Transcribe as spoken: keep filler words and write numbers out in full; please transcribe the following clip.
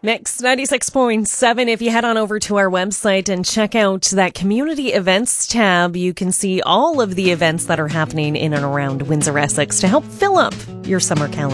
Mix ninety-six point seven. If you head on over to our website and check out that community events tab, you can see all of the events that are happening in and around Windsor, Essex to help fill up your summer calendar.